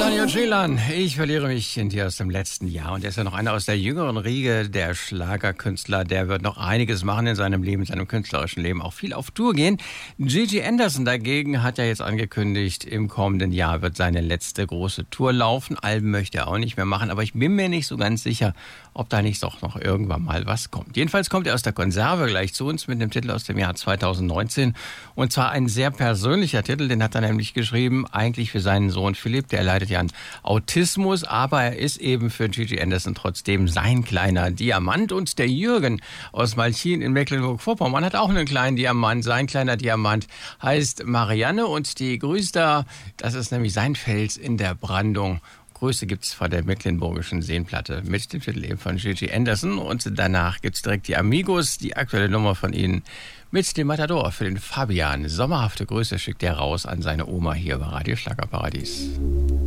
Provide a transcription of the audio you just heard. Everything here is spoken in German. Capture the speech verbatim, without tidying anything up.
Daniel Schelan, ich verliere mich in dir aus dem letzten Jahr. Und er ist ja noch einer aus der jüngeren Riege der Schlagerkünstler. Der wird noch einiges machen in seinem Leben, in seinem künstlerischen Leben, auch viel auf Tour gehen. Gigi Anderson dagegen hat ja jetzt angekündigt, im kommenden Jahr wird seine letzte große Tour laufen. Alben möchte er auch nicht mehr machen, aber ich bin mir nicht so ganz sicher, ob da nicht doch noch irgendwann mal was kommt. Jedenfalls kommt er aus der Konserve gleich zu uns mit einem Titel aus dem Jahr zweitausendneunzehn. Und zwar ein sehr persönlicher Titel, den hat er nämlich geschrieben, eigentlich für seinen Sohn Philipp. Der leidet ja an Autismus, aber er ist eben für Gigi Anderson trotzdem sein kleiner Diamant. Und der Jürgen aus Malchin in Mecklenburg-Vorpommern hat auch einen kleinen Diamant. Sein kleiner Diamant heißt Marianne und die grüßt da, das ist nämlich sein Fels in der Brandung. Grüße gibt's von der Mecklenburgischen Seenplatte mit dem Titel eben von Gigi Anderson. Und danach gibt's direkt die Amigos, die aktuelle Nummer von ihnen mit dem Matador für den Fabian. Sommerhafte Grüße schickt er raus an seine Oma hier bei Radio Schlagerparadies.